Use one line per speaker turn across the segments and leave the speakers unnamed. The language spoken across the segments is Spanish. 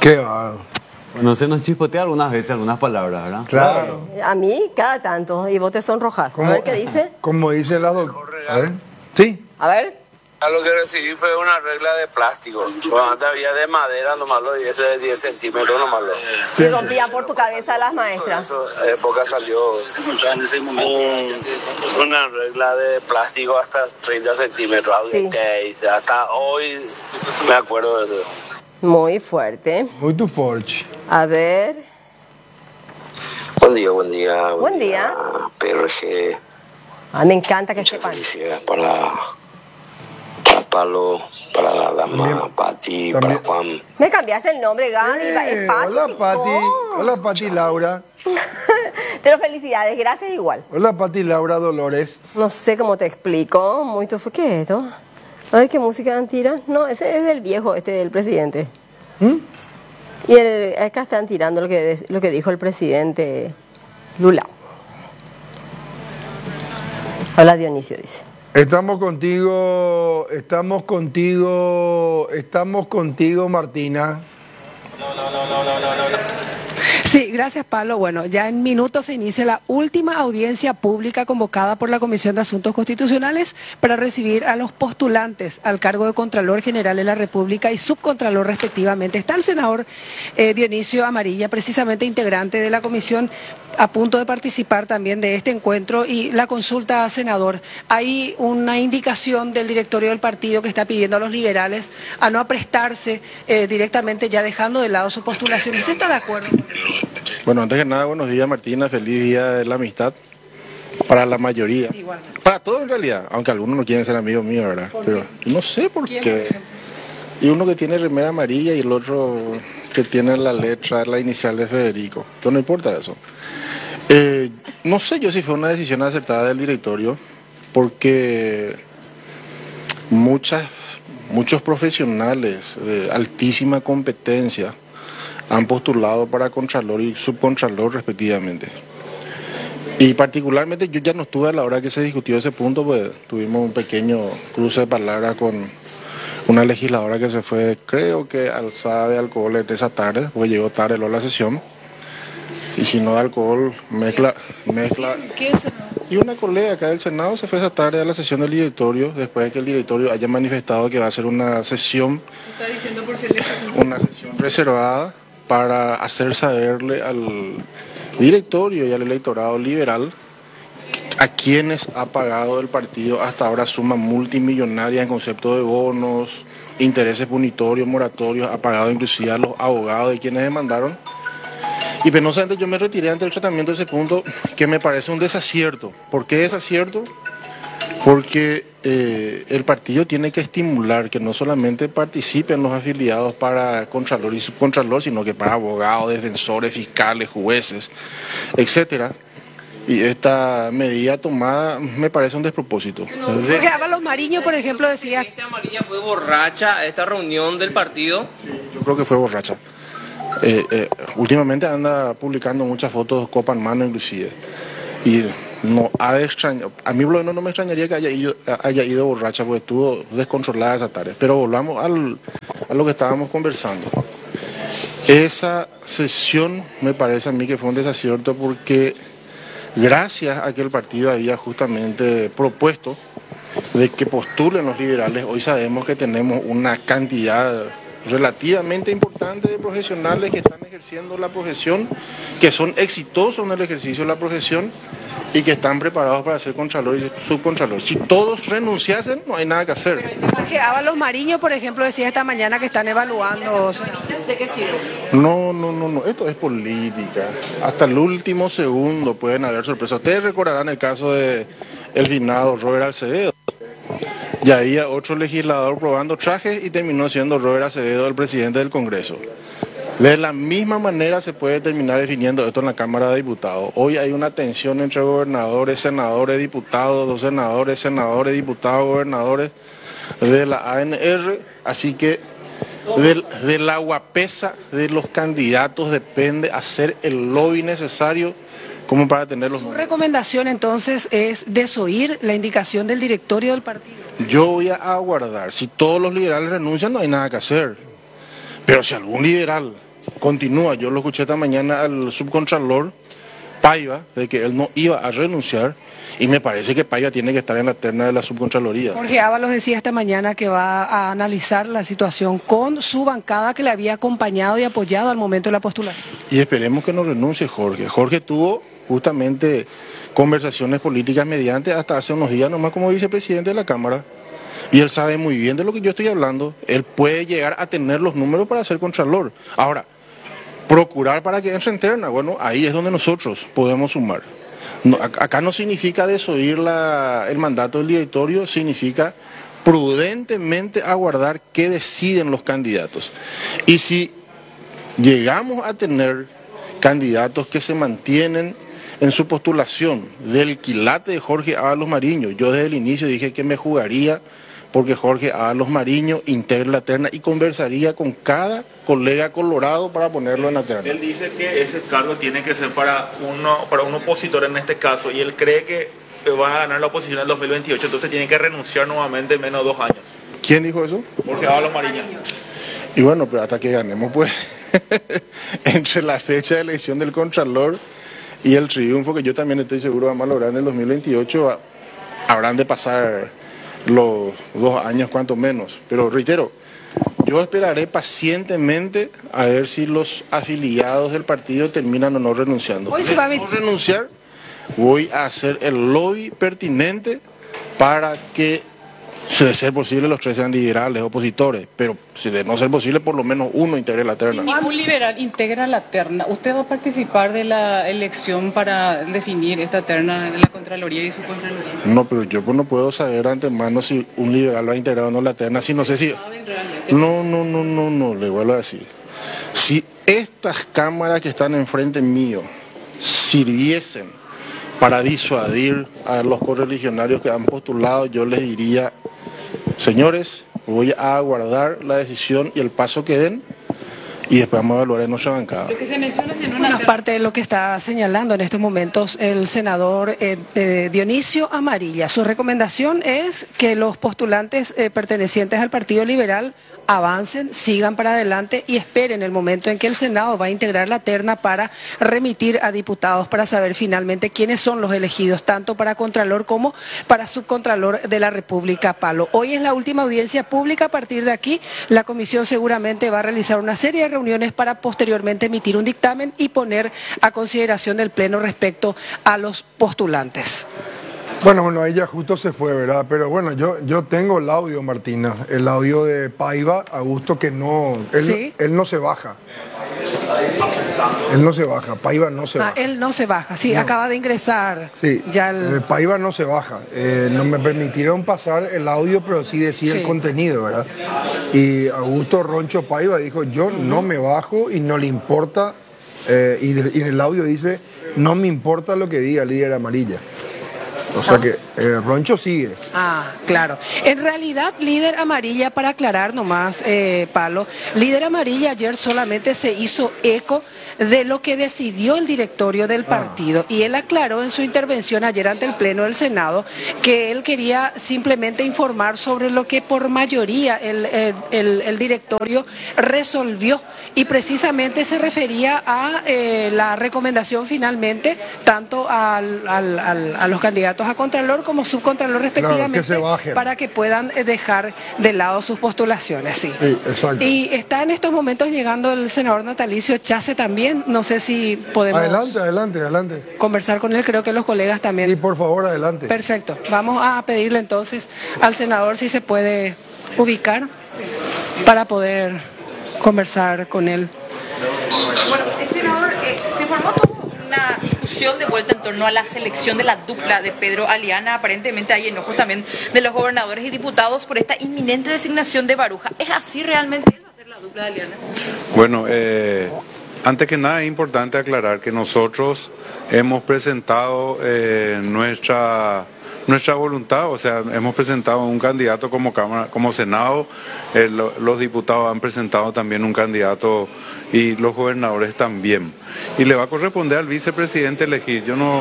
Qué va.
Bueno, se nos chispotea algunas veces algunas palabras, ¿verdad?
Claro.
A mí cada tanto, y vos te sonrojas. A ver qué dice.
Como dice la doctora. A ver. Sí.
A ver.
Lo que recibí fue una regla de plástico. Antes había de madera nomás, y ese de 10 centímetros nomás.
Y rompían por tu cabeza las maestras.
En esa época salió una regla de plástico hasta 30 centímetros.
Sí.
Hasta hoy me acuerdo de eso.
Muy fuerte.
Muy tu forge.
A ver.
Buen día, buen día.
Buen día.
PRG.
Me encanta que
Muchas
sepan.
felicidades para Palo, para la dama Pati, para
también.
Juan.
Me cambiaste el nombre, Gaby. Es Pati.
Hola, Pati.
Oh.
Hola, Pati Laura.
Pero felicidades, gracias igual.
Hola, Pati Laura Dolores.
No sé cómo te explico. Muy tu... ¿Qué es esto? A ver qué música tiran. No, ese es del viejo, del presidente. Y acá están tirando lo que dijo el presidente Lula. Hola, Dionisio, dice.
Estamos contigo, Martina.
Sí, gracias, Pablo. Bueno, ya en minutos se inicia la última audiencia pública convocada por la Comisión de Asuntos Constitucionales para recibir a los postulantes al cargo de Contralor General de la República y Subcontralor respectivamente. Está el senador Dionisio Amarilla, precisamente integrante de la comisión, a punto de participar también de este encuentro. Y la consulta, senador, hay una indicación del directorio del partido que está pidiendo a los liberales a no aprestarse directamente, ya dejando de lado su postulación. ¿Usted está de acuerdo?
Bueno, antes que nada, buenos días, Martina, feliz día de la amistad para la mayoría.
Igualmente.
Para todos en realidad, aunque algunos no quieren ser amigos míos, ¿verdad? Pero no sé por qué. Y uno que tiene remera amarilla y el otro que tiene la letra, la inicial de Federico. Pero no importa eso. No sé yo si fue una decisión acertada del directorio, porque muchos profesionales de altísima competencia han postulado para Contralor y Subcontralor respectivamente. Y particularmente yo ya no estuve a la hora que se discutió ese punto, pues tuvimos un pequeño cruce de palabras con una legisladora que se fue, creo que alzada de alcohol en esa tarde, porque llegó tarde luego la sesión. Y si no de alcohol, mezcla.
¿Qué es eso?
Y una colega acá del Senado se fue esa tarde a la sesión del directorio, después de que el directorio haya manifestado que va a ser una sesión, una sesión reservada para hacer saberle al directorio y al electorado liberal a quienes ha pagado el partido hasta ahora suma multimillonaria en concepto de bonos, intereses punitorios, moratorios, ha pagado inclusive a los abogados de quienes demandaron. Y penosamente yo me retiré ante el tratamiento de ese punto, que me parece un desacierto. ¿Por qué desacierto? Porque el partido tiene que estimular que no solamente participen los afiliados para Contralor y Subcontralor, sino que para abogados, defensores, fiscales, jueces, etcétera. Y esta medida tomada me parece un despropósito.
Porque Ábalos Mariño, por ejemplo, decía...
¿Esta amarilla fue borracha a esta reunión del partido?
Yo creo que fue borracha. Últimamente anda publicando muchas fotos copa en mano inclusive. Y no ha de extrañar, a mí no me extrañaría que haya ido borracha, porque estuvo descontrolada esa tarde. Pero volvamos a lo que estábamos conversando. Esa sesión me parece a mí que fue un desacierto, porque gracias a que el partido había justamente propuesto de que postulen los liberales, hoy sabemos que tenemos una cantidad relativamente importante de profesionales que están ejerciendo la profesión, que son exitosos en el ejercicio de la profesión y que están preparados para ser Contralor y Subcontralor. Si todos renunciasen, no hay nada que hacer.
Que Ábalos Mariño, por ejemplo, decía esta mañana que están evaluando... ¿De qué sirve?
No, esto es política. Hasta el último segundo pueden haber sorpresas. Ustedes recordarán el caso de el finado Robert Acevedo. Ya había otro legislador probando trajes y terminó siendo Robert Acevedo el presidente del Congreso. De la misma manera se puede terminar definiendo esto en la Cámara de Diputados. Hoy hay una tensión entre gobernadores, senadores, diputados, los senadores, diputados, gobernadores de la ANR. Así que de la guapesa de los candidatos depende hacer el lobby necesario como para tener los
Su
números.
recomendación entonces es desoír la indicación del directorio del partido.
Yo voy a aguardar. Si todos los liberales renuncian, no hay nada que hacer. Pero si algún liberal continúa. Yo lo escuché esta mañana al subcontralor Paiva, de que él no iba a renunciar, y me parece que Paiva tiene que estar en la terna de la subcontraloría.
Jorge Ábalos decía esta mañana que va a analizar la situación con su bancada que le había acompañado y apoyado al momento de la postulación.
Y esperemos que no renuncie Jorge. Jorge tuvo justamente conversaciones políticas mediante hasta hace unos días nomás como vicepresidente de la Cámara. Y él sabe muy bien de lo que yo estoy hablando. Él puede llegar a tener los números para ser contralor. Ahora, procurar para que entre en terna, bueno, ahí es donde nosotros podemos sumar. No, acá no significa desoír el mandato del directorio, significa prudentemente aguardar qué deciden los candidatos. Y si llegamos a tener candidatos que se mantienen en su postulación del quilate de Jorge Ábalos Mariño, yo desde el inicio dije que me jugaría porque Jorge Ábalos Mariño integre la terna y conversaría con cada colega colorado para ponerlo en la terna.
Él dice que ese cargo tiene que ser para un opositor en este caso, y él cree que va a ganar la oposición en el 2028, entonces tiene que renunciar nuevamente en menos de 2 años.
¿Quién dijo eso?
Jorge Ábalos Mariño.
Y bueno, pero hasta que ganemos, pues, entre la fecha de elección del Contralor y el triunfo, que yo también estoy seguro vamos a lograr en el 2028, habrán de pasar los 2 años cuanto menos. Pero reitero, yo esperaré pacientemente a ver si los afiliados del partido terminan o no renunciando.
Hoy se va a
no renunciar, voy a hacer el lobby pertinente para que, si de ser posible, los 3 sean liberales, opositores, pero si de no ser posible, por lo menos uno integre la terna.
Si ningún liberal integra la terna, ¿usted va a participar de la elección para definir esta terna de la Contraloría y su Contraloría?
No, pero yo pues no puedo saber de antemano si un liberal va a integrar o no la terna, si no sé si... No, le vuelvo a decir. Si estas cámaras que están enfrente mío sirviesen para disuadir a los correligionarios que han postulado, yo les diría: señores, voy a aguardar la decisión y el paso que den, y después vamos a evaluar en nuestra bancada.
Lo que se menciona es en
Bueno, es parte de lo que está señalando en estos momentos el senador Dionisio Amarilla. Su recomendación es que los postulantes pertenecientes al Partido Liberal avancen, sigan para adelante y esperen el momento en que el Senado va a integrar la terna para remitir a diputados para saber finalmente quiénes son los elegidos, tanto para Contralor como para Subcontralor de la República, Palo. Hoy es la última audiencia pública. A partir de aquí, la comisión seguramente va a realizar una serie de reuniones para posteriormente emitir un dictamen y poner a consideración del Pleno respecto a los postulantes.
Bueno, ella justo se fue, ¿verdad? Pero bueno, yo tengo el audio, Martina, el audio de Paiva, Augusto, que no,
¿Sí?
Él no se baja. Él no se baja, Paiva no se baja.
Él no se baja, sí,
No.
acaba de ingresar.
Sí,
Ya
Paiva no se baja. No me permitieron pasar el audio, pero sí decía el contenido, ¿verdad? Y Augusto Roncho Paiva dijo: yo no me bajo y no le importa, y en el audio dice: no me importa lo que diga Líder Amarilla. O sea que Roncho sigue.
Ah, claro. En realidad, Líder Amarilla, para aclarar nomás, Palo, Líder Amarilla ayer solamente se hizo eco de lo que decidió el directorio del partido. Y él aclaró en su intervención ayer ante el Pleno del Senado que él quería simplemente informar sobre lo que por mayoría el directorio resolvió. Y precisamente se refería a la recomendación finalmente, tanto a los candidatos a Contralor como Subcontralor respectivamente,
Claro, que se bajen,
para que puedan dejar de lado sus postulaciones. Sí,
exacto.
Y está en estos momentos llegando el senador natalicio Chase también. No sé si podemos
Adelante.
conversar con él, creo que los colegas también.
Sí, por favor, adelante.
Perfecto. Vamos a pedirle entonces al senador si se puede ubicar para poder conversar con él.
Bueno, senador, se formó toda una discusión de vuelta en torno a la selección de la dupla de Pedro Aliana. Aparentemente hay enojos también de los gobernadores y diputados por esta inminente designación de Baruja. ¿Es así realmente? ¿Él va a ser la dupla de Aliana?
Bueno, antes que nada es importante aclarar que nosotros hemos presentado nuestra voluntad, o sea, hemos presentado un candidato como Cámara, como Senado, los diputados han presentado también un candidato y los gobernadores también. Y le va a corresponder al vicepresidente elegir. Yo no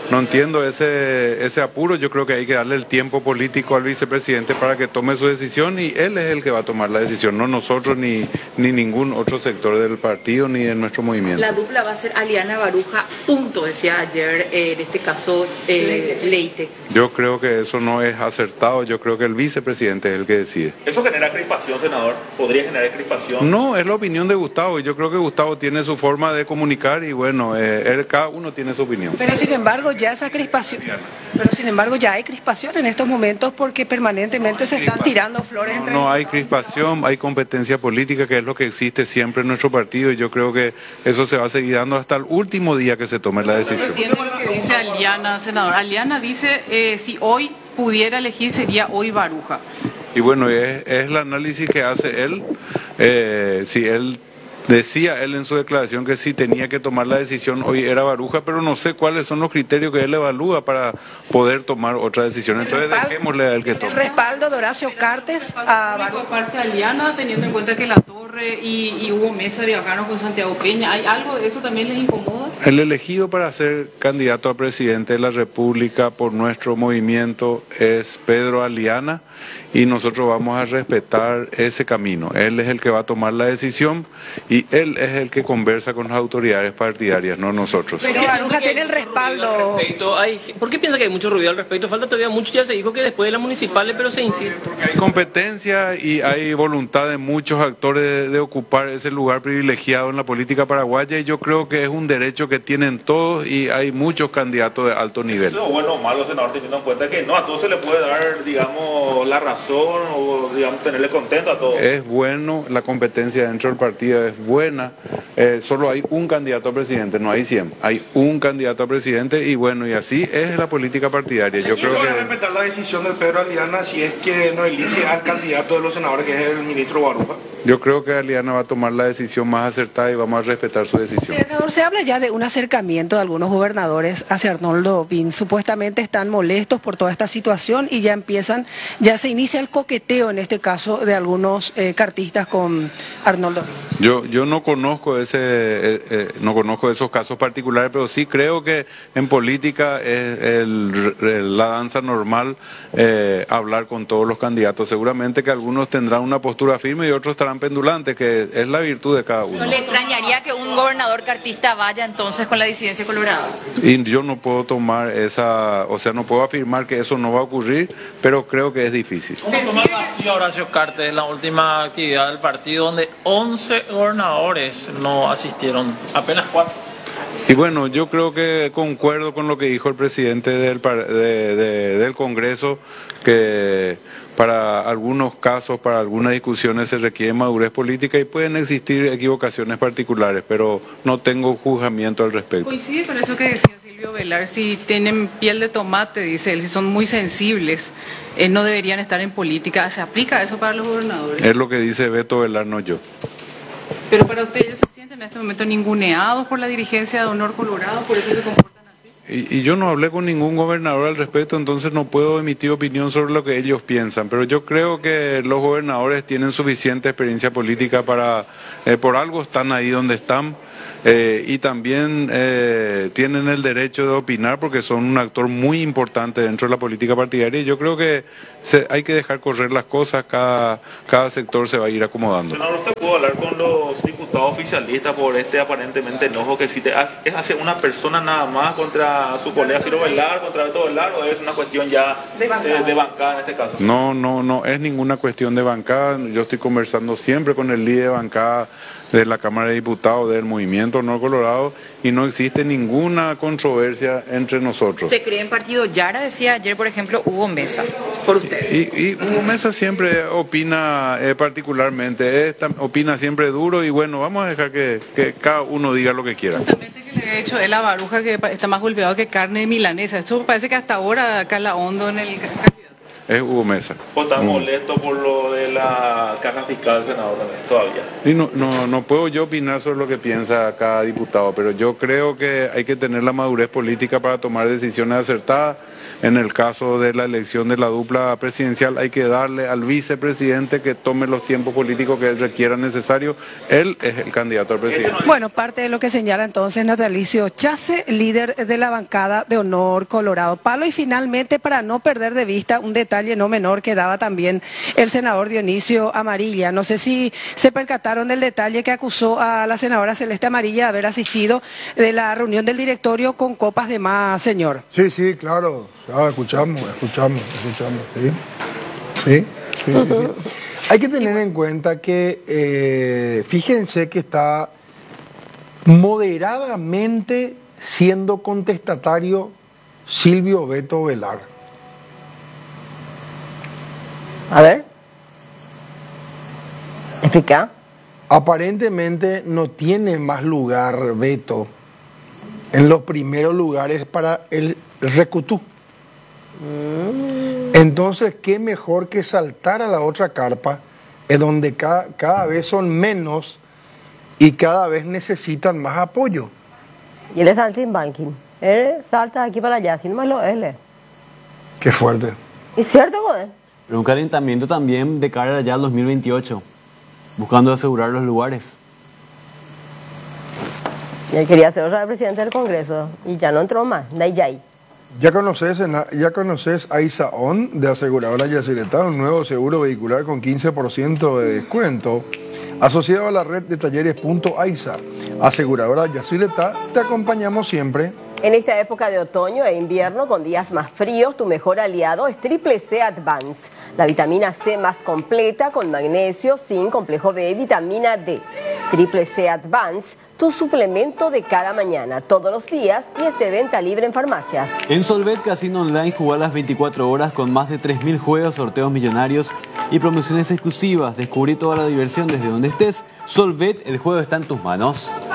no entiendo ese apuro. Yo creo que hay que darle el tiempo político al vicepresidente para que tome su decisión y él es el que va a tomar la decisión, no nosotros ni ningún otro sector del partido ni de nuestro movimiento.
La dupla va a ser Aliana Baruja, punto, decía ayer en este caso Leite.
Yo creo que eso no es acertado, yo creo que el vicepresidente es el que decide.
¿Eso genera crispación, senador? ¿Podría generar crispación?
No, es la opinión de Gustavo y yo creo que Gustavo tiene su forma de comunicar y bueno, cada uno tiene su opinión.
Pero sin embargo ya esa crispación, ya hay crispación en estos momentos porque permanentemente se están tirando flores entre
No hay crispación, hay competencia política que es lo que existe siempre en nuestro partido y yo creo que eso se va a seguir dando hasta el último día que se tome la decisión.
Entiendo lo que dice Aliana, senador. Aliana dice si hoy pudiera elegir sería hoy Baruja.
Y bueno, es el análisis que hace él, si él decía él en su declaración que si tenía que tomar la decisión hoy era Baruja, pero no sé cuáles son los criterios que él evalúa para poder tomar otra decisión. Entonces dejémosle a él que tome.
El respaldo de Horacio Cartes a Baruja.
Aparte Aliana, teniendo en cuenta que La Torre y Hugo Mesa viajaron con Santiago Peña, ¿hay algo de eso también les incomoda?
El elegido para ser candidato a presidente de la República por nuestro movimiento es Pedro Aliana y nosotros vamos a respetar ese camino. Él es el que va a tomar la decisión y él es el que conversa con las autoridades partidarias, no nosotros.
Pero Baruja tiene el respaldo.
¿Por qué piensa que hay mucho ruido al respecto? Falta todavía mucho, ya se dijo que después de las municipales, pero se insiste.
Porque hay competencia y hay voluntad de muchos actores de ocupar ese lugar privilegiado en la política paraguaya y yo creo que es un derecho que tienen todos y hay muchos candidatos de alto nivel.
¿Eso es bueno o malo, senador, teniendo en cuenta que no a todos se le puede dar, digamos, la razón o, digamos, tenerle contento a todos?
Es bueno, la competencia dentro del partido es buena, solo hay un candidato a presidente, no hay 100, hay un candidato a presidente y bueno, y así es la política partidaria. Yo creo que
respetar la decisión de Pedro Aliana si es que no elige al candidato de los senadores que es el ministro Baruja.
Yo creo que Aliana va a tomar la decisión más acertada y vamos a respetar su decisión.
Senador, se habla ya de un acercamiento de algunos gobernadores hacia Arnoldo Bin. Supuestamente están molestos por toda esta situación y ya se inicia el coqueteo en este caso de algunos cartistas con Arnoldo Bin.
Yo no conozco no conozco esos casos particulares, pero sí creo que en política es la danza normal hablar con todos los candidatos. Seguramente que algunos tendrán una postura firme y otros estarán pendulantes, que es la virtud de cada uno.
¿No le extrañaría que un gobernador cartista vaya entonces con la disidencia colorada?
Y yo no puedo no puedo afirmar que eso no va a ocurrir, pero creo que es difícil.
¿Cómo tomó el vacío Horacio Cartes en la última actividad del partido donde 11 gobernadores no asistieron, apenas 4?
Y bueno, yo creo que concuerdo con lo que dijo el presidente del Congreso, que para algunos casos, para algunas discusiones se requiere madurez política y pueden existir equivocaciones particulares, pero no tengo juzgamiento al respecto.
Coincide con eso que decía Silvio Velar, si tienen piel de tomate, dice él, si son muy sensibles, no deberían estar en política. ¿Se aplica eso para los gobernadores?
Es lo que dice Beto Velar, no yo.
Pero para usted ellos se sienten en este momento ninguneados por la dirigencia de Honor Colorado, por eso se comportan así.
Y yo no hablé con ningún gobernador al respecto, entonces no puedo emitir opinión sobre lo que ellos piensan, pero yo creo que los gobernadores tienen suficiente experiencia política por algo están ahí donde están. Y también tienen el derecho de opinar porque son un actor muy importante dentro de la política partidaria y yo creo que hay que dejar correr las cosas, cada sector se va a ir acomodando.
Senador, ¿usted pudo hablar con los diputados oficialistas por este aparentemente enojo que si es hacia una persona nada más contra su colega Ciro Velar, contra Beto Velar, o es una cuestión ya de bancada en este caso?
No es ninguna cuestión de bancada, yo estoy conversando siempre con el líder de bancada de la Cámara de Diputados del Movimiento Honor Colorado y no existe ninguna controversia entre nosotros.
¿Se cree en partido Yara? Decía ayer, por ejemplo, Hugo Mesa, por usted.
Y Hugo Mesa siempre opina particularmente, opina siempre duro y bueno, vamos a dejar que cada uno diga lo que quiera.
Justamente que le he hecho de la Baruja que está más golpeado que carne milanesa. Esto parece que hasta ahora cala hondo en el candidato.
Es Hugo Mesa.
¿O está molesto por lo de la caja fiscal, senador, todavía?
Y no puedo yo opinar sobre lo que piensa cada diputado, pero yo creo que hay que tener la madurez política para tomar decisiones acertadas. En el caso de la elección de la dupla presidencial hay que darle al vicepresidente que tome los tiempos políticos que él requiera necesario. Él es el candidato al presidente.
Bueno, parte de lo que señala entonces Natalicio Chase, líder de la bancada de Honor Colorado. Palo, y finalmente, para no perder de vista un detalle no menor que daba también el senador Dionisio Amarilla. No sé si se percataron del detalle que acusó a la senadora Celeste Amarilla de haber asistido de la reunión del directorio con copas de más, señor.
Sí, claro. Escuchamos, sí. Hay que tener en cuenta que, fíjense que está moderadamente siendo contestatario Silvio Beto Velar.
A ver. Explica.
Aparentemente no tiene más lugar Beto en los primeros lugares para el Recutú. Entonces, qué mejor que saltar a la otra carpa, en donde cada vez son menos y cada vez necesitan más apoyo.
Y él es anti-banking. Él salta de aquí para allá, sin más lo él.
Qué fuerte.
¿Es cierto, güey?
Pero un calentamiento también de cara allá al 2028, buscando asegurar los lugares.
Y él quería ser otra vez presidente del Congreso y ya no entró más, de ahí.
¿Ya conoces a Isaón de Aseguradora Yacyretá, un nuevo seguro vehicular con 15% de descuento? Asociado a la red de talleres .aiza, Aseguradora Yacyretá, te acompañamos siempre.
En esta época de otoño e invierno, con días más fríos, tu mejor aliado es Triple C Advance, la vitamina C más completa con magnesio, zinc, complejo B y vitamina D. Triple C Advance, tu suplemento de cada mañana, todos los días, y es de venta libre en farmacias.
En Solvet Casino Online jugá las 24 horas con más de 3.000 juegos, sorteos millonarios y promociones exclusivas. Descubrí toda la diversión desde donde estés. Solvet, el juego está en tus manos.